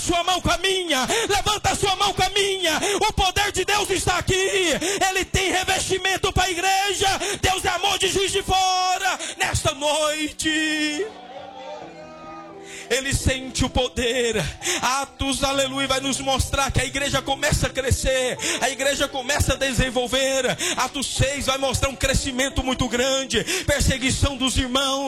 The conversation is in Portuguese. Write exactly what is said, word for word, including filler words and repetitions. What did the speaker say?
sua mão com a minha. Levanta a sua mão com a minha. O poder de Deus está aqui. Ele tem revestimento para a igreja. Deus é amor de Juiz de Fora. Nesta noite, Ele sente o poder. Atos, aleluia, vai nos mostrar que a igreja começa a crescer. A igreja começa a desenvolver. Atos seis vai mostrar um crescimento muito grande. Perseguição dos irmãos.